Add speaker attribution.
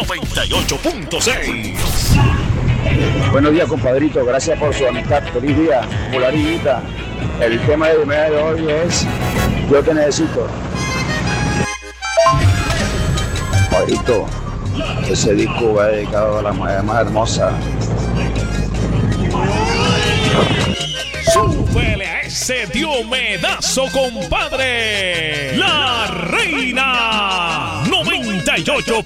Speaker 1: 98.6.
Speaker 2: Buenos días, compadrito. Gracias por su amistad. Feliz día. Polaridita. El tema de hoy es Yo te necesito. Compadrito, ese disco va dedicado a la mujer más hermosa.
Speaker 1: ¡Súbele a ese diomedazo, compadre! ¡La Reina 98.7!